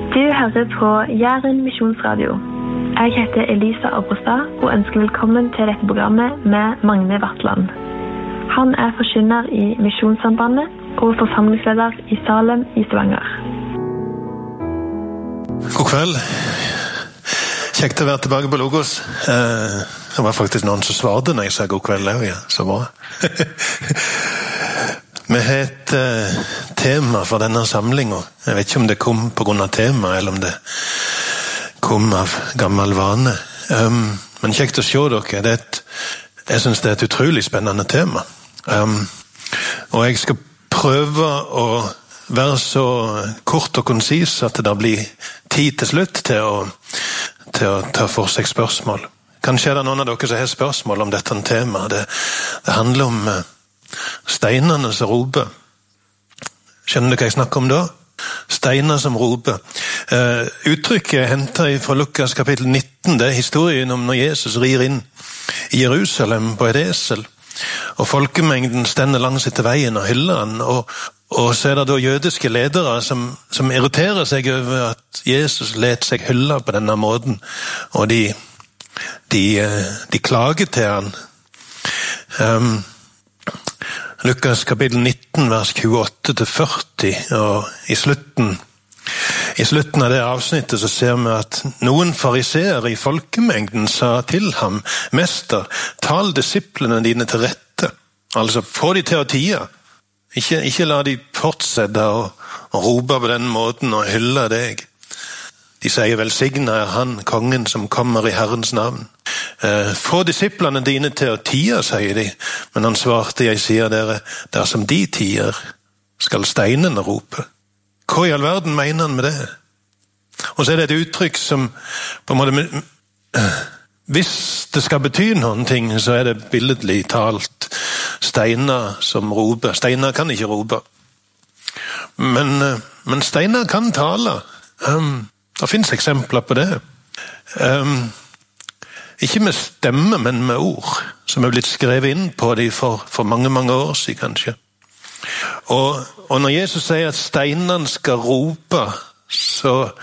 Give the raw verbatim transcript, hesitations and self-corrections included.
Du hører på Jæren Misjonsradio. Jeg heter Elisa Abrostad og ønsker velkommen til dette programmet med Magne Vatland. Han er forkynner i Misjonssambandet og forsamlingsleder i Salem i Stavanger. God kveld. Kjekt å være tilbake på Logos. Det var faktisk noen som svarte når jeg sa god kveld. Ja, så bra. Vi har et uh, tema for denne samlingen. Jeg vet ikke om det kom på grunn av tema, eller om det kom av gammel vane. Um, men kjekt å se dere. Det er et, jeg synes det er et utrolig spennende tema. Um, og jeg skal prøve å være så kort og konsis at det da blir tid til slutt til å, til å ta for seg spørsmål. Kanskje er det noen av dere som har spørsmål om dette temaet. Det, det handler om uh, steinene som roper. Skjønner du hva jeg snakker om da? Steiner som roper. Uh, uttrykket er hentet fra Lukas kapittel nitten. Det er historien om når Jesus rir inn i Jerusalem på et esel. Og folkemengden stender langs etter veien og hyller han. Og, og så er det da jødiske ledere som, som irriterer seg over at Jesus let seg hylle på denne måten. Og de, de, de klager til han. Um, Lukas kapittel nitten, vers tjueåtte til førti, og i slutten, i slutten av det avsnittet så ser vi at noen fariseere i folkemengden sa til ham, «Mester, tal disiplene dine til rette, altså få de til å tie, ikke, ikke la de fortsette å, å rope på den måten og hylle deg.» De sier, velsignet er han, kongen som kommer i Herrens navn. Eh, få disiplene dine til å tie, sier de. Men han svarte, jeg sier dere, dersom de tier, skal steinene rope. Hva i all verden mener han med det? Og så er det et uttrykk som, på en måte, hvis det skal bety noen ting, så er det billedlig talt steiner som roper. Steiner kan ikke rope. Men, men steiner kan tale. Um, Det finnes eksempler på det. Um, ikke med stemme, men med ord, som er blitt skrevet inn på dem for, for mange, mange år siden, kanskje. Og, og når Jesus sier at steinene skal rope, så